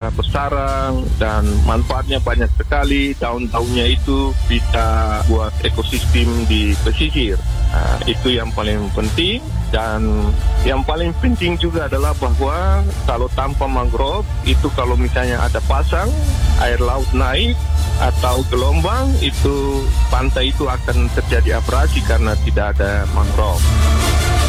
bersarang dan manfaatnya banyak sekali. Daun-daunnya itu bisa buat ekosistem di pesisir. Itu yang paling penting. Dan yang paling penting juga adalah bahwa kalau tanpa mangrove itu kalau misalnya ada pasang, air laut naik atau gelombang, itu pantai itu akan terjadi abrasi karena tidak ada mangrove.